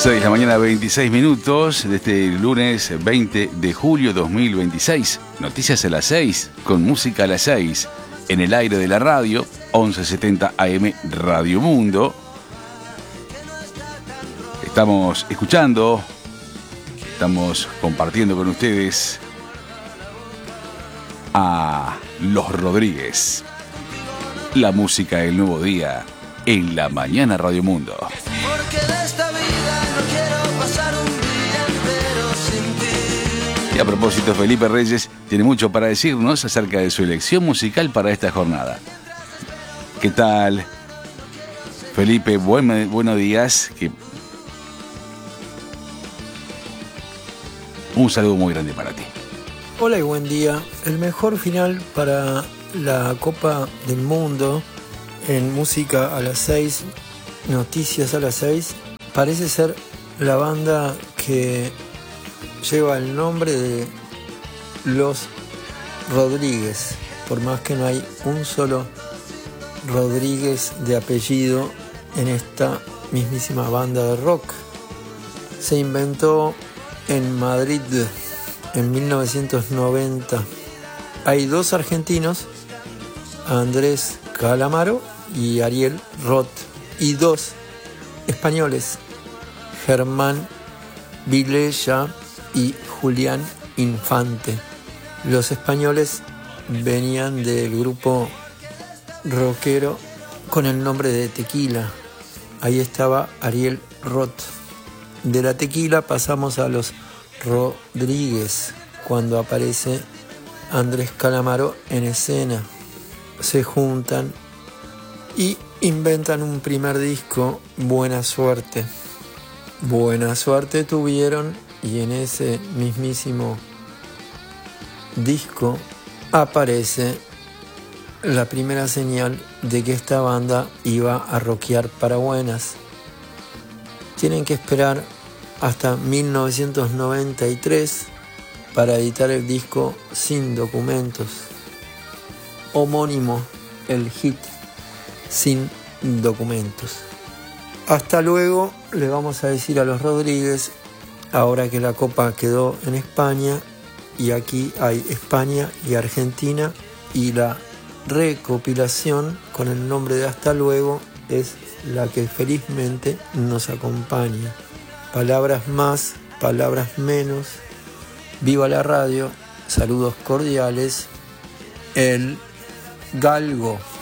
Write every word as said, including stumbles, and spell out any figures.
seis de la mañana, veintiséis minutos de este lunes veinte de julio dos mil veintiséis. Noticias a las seis, con música a las seis, en el aire de la radio, once setenta A M Radio Mundo. Estamos escuchando, estamos compartiendo con ustedes a Los Rodríguez. La música del nuevo día en la mañana Radio Mundo. Y a propósito, Felipe Reyes tiene mucho para decirnos acerca de su elección musical para esta jornada. ¿Qué tal, Felipe? Buen, buenos días. Que... Un saludo muy grande para ti. Hola y buen día. El mejor final para la Copa del Mundo en música a las seis, noticias a las seis, parece ser la banda que lleva el nombre de Los Rodríguez, por más que no hay un solo Rodríguez de apellido en esta mismísima banda de rock. Se inventó en Madrid en mil novecientos noventa. Hay dos argentinos, Andrés Calamaro y Ariel Roth, y dos españoles, Germán Vilella y Julián Infante. Los españoles venían del grupo rockero con el nombre de Tequila. Ahí estaba Ariel Roth. De la Tequila pasamos a los Rodríguez cuando aparece Andrés Calamaro en escena. Se juntan y inventan un primer disco, Buena Suerte. Buena suerte tuvieron, y en ese mismísimo disco aparece la primera señal de que esta banda iba a rockear para buenas. Tienen que esperar hasta mil novecientos noventa y tres para editar el disco Sin Documentos, homónimo el hit Sin Documentos. Hasta luego, le vamos a decir a los Rodríguez, ahora que la copa quedó en España, y aquí hay España y Argentina, y la recopilación con el nombre de Hasta Luego es la que felizmente nos acompaña. Palabras más, palabras menos. Viva la radio, saludos cordiales, el Galgo.